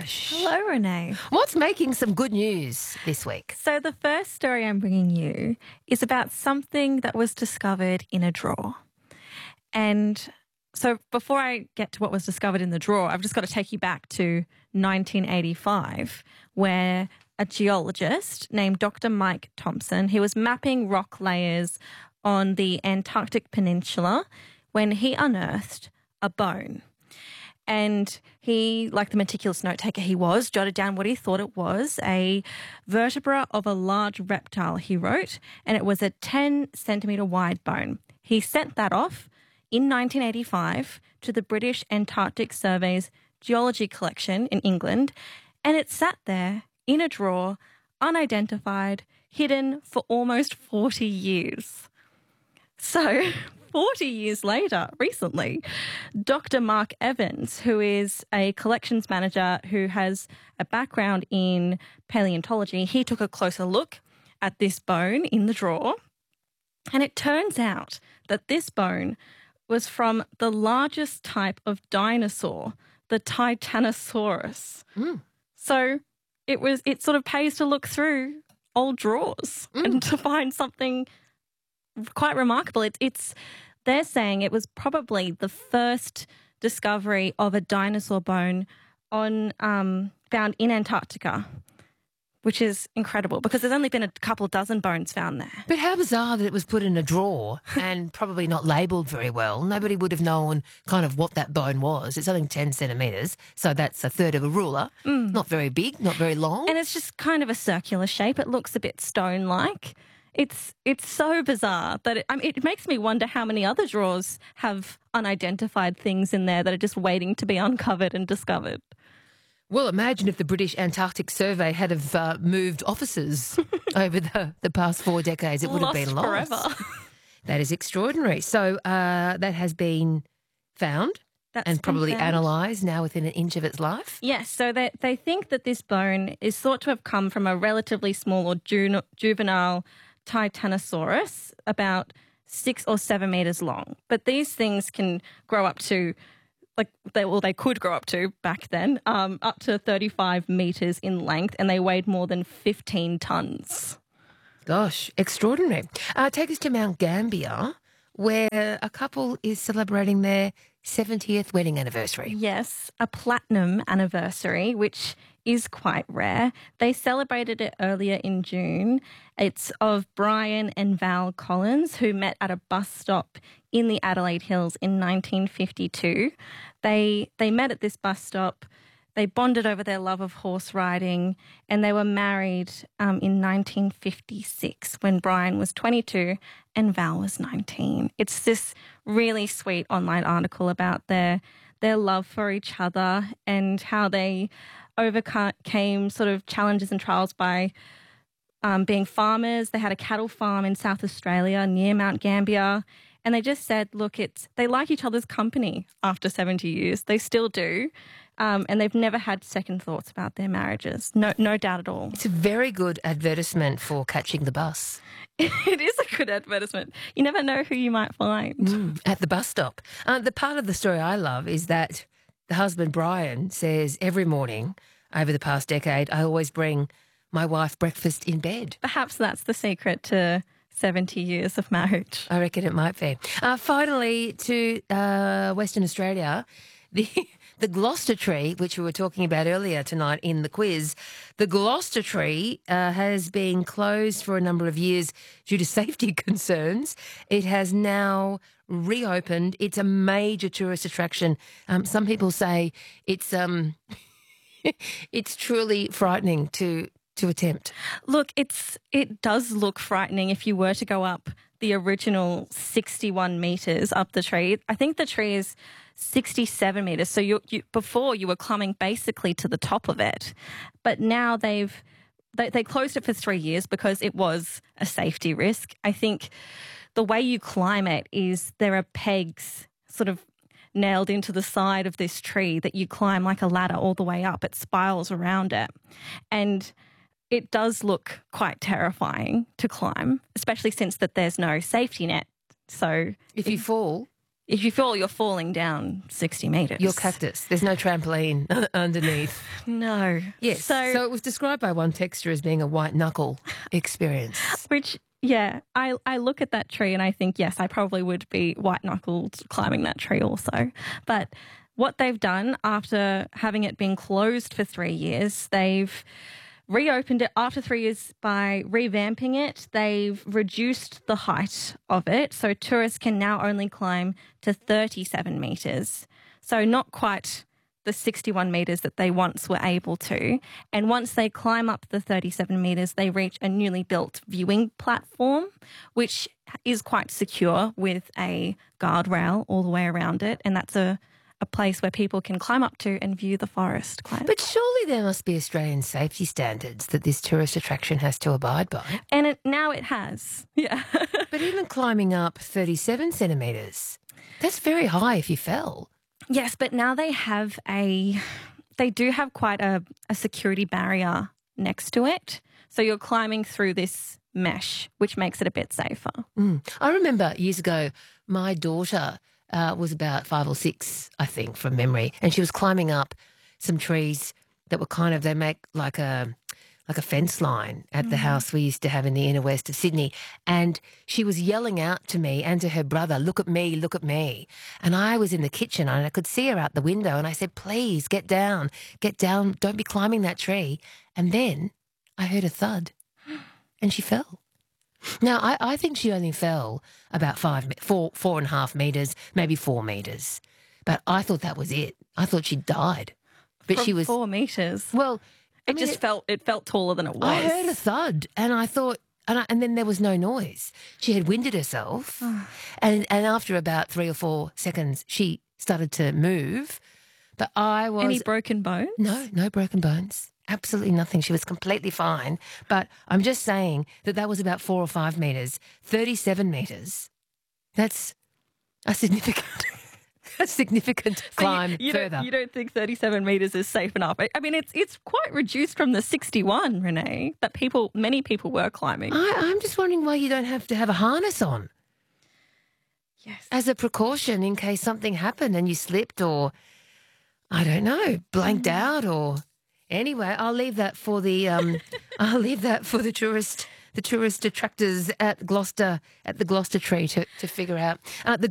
Ash. Hello, Renee. What's making some good news this week? So the first story I'm bringing you is about something that was discovered in a drawer. And so before I get to what was discovered in the drawer, I've just got to take you back to 1985, where a geologist named Dr. Mike Thompson, he was mapping rock layers on the Antarctic Peninsula when he unearthed a bone. And he, like the meticulous note taker he was, jotted down what he thought it was, a vertebra of a large reptile, he wrote, and it was a 10-centimetre wide bone. He sent that off in 1985 to the British Antarctic Survey's geology collection in England, and it sat there in a drawer, unidentified, hidden for almost 40 years. So 40 years later, recently, Dr. Mark Evans, who is a collections manager who has a background in paleontology, he took a closer look at this bone in the drawer, and it turns out that this bone was from the largest type of dinosaur, the Titanosaurus. So it sort of pays to look through old drawers and to find something quite remarkable. They're saying it was probably the first discovery of a dinosaur bone found in Antarctica, which is incredible because there's only been a couple dozen bones found there. But how bizarre that it was put in a drawer and probably not labelled very well. Nobody would have known kind of what that bone was. It's only 10 centimetres, so that's a third of a ruler. Not very big, not very long. And it's just kind of a circular shape. It looks a bit stone-like. It's so bizarre that it makes me wonder how many other drawers have unidentified things in there that are just waiting to be uncovered and discovered. Well, imagine if the British Antarctic Survey had have moved offices over the past 4 decades. It would have been lost. Forever. That is extraordinary. So that has been found and probably analysed now within an inch of its life? Yes, so they think that this bone is thought to have come from a relatively small or juvenile Titanosaurus, about 6 or 7 metres long. But these things can grow up to they could grow up to back then, up to 35 metres in length, and they weighed more than 15 tonnes. Gosh, extraordinary. Take us to Mount Gambier, where a couple is celebrating their 70th wedding anniversary. Yes, a platinum anniversary, which is quite rare. They celebrated it earlier in June. It's of Brian and Val Collins, who met at a bus stop in the Adelaide Hills in 1952. They met at this bus stop. They bonded over their love of horse riding, and they were married in 1956 when Brian was 22 and Val was 19. It's this really sweet online article about their love for each other and how they overcame sort of challenges and trials by being farmers. They had a cattle farm in South Australia near Mount Gambier. And they just said, look, they like each other's company after 70 years. They still do. And they've never had second thoughts about their marriages. No doubt at all. It's a very good advertisement for catching the bus. It is a good advertisement. You never know who you might find. At the bus stop. The part of the story I love is that the husband, Brian, says every morning over the past decade, I always bring my wife breakfast in bed. Perhaps that's the secret to 70 years of marriage. I reckon it might be. Finally, to Western Australia, the Gloucester tree, which we were talking about earlier tonight in the quiz, the Gloucester tree has been closed for a number of years due to safety concerns. It has now reopened. It's a major tourist attraction. Some people say it's it's truly frightening to attempt. Look, it does look frightening if you were to go up the original 61 metres up the tree. I think the tree is 67 metres. So before you were climbing basically to the top of it, but now they closed it for 3 years because it was a safety risk. I think the way you climb it is there are pegs sort of nailed into the side of this tree that you climb like a ladder all the way up. It spirals around it. And it does look quite terrifying to climb, especially since that there's no safety net. So if you fall, if you fall, you're falling down 60 metres. Your cactus. There's no trampoline underneath. No. Yes. So it was described by one texter as being a white knuckle experience. Which, yeah, I look at that tree and I think, yes, I probably would be white-knuckled climbing that tree also. But what they've done after having it been closed for 3 years, they've reopened it after 3 years by revamping it. They've reduced the height of it, so tourists can now only climb to 37 metres. So not quite the 61 metres that they once were able to. And once they climb up the 37 metres, they reach a newly built viewing platform, which is quite secure with a guardrail all the way around it. And that's a place where people can climb up to and view the forest. But surely there must be Australian safety standards that this tourist attraction has to abide by. And now it has. Yeah. But even climbing up 37 centimetres, that's very high if you fell. Yes, but now they do have quite a security barrier next to it. So you're climbing through this mesh, which makes it a bit safer. I remember years ago, my daughter was about 5 or 6, I think, from memory, and she was climbing up some trees that were kind of, they make like a fence line at the house we used to have in the inner west of Sydney. And she was yelling out to me and to her brother, look at me, look at me. And I was in the kitchen and I could see her out the window and I said, please get down, don't be climbing that tree. And then I heard a thud and she fell. Now, I think she only fell about 4.5 metres, maybe 4 metres. But I thought that was it. I thought she died. But From she was 4 metres. Well, It felt taller than it was. I heard a thud and I thought, and then there was no noise. She had winded herself. and after about 3 or 4 seconds, she started to move. But I was... Any broken bones? No broken bones. Absolutely nothing. She was completely fine. But I'm just saying that was about 4 or 5 metres. 37 metres. That's a significant... A significant climb further. You don't think 37 metres is safe enough? I mean, it's quite reduced from the 61, Renee, that many people were climbing. I'm just wondering why you don't have to have a harness on. Yes. As a precaution in case something happened and you slipped or, I don't know, blanked out or... Anyway, I'll leave that for the tourist attractors at the Gloucester Tree to figure out.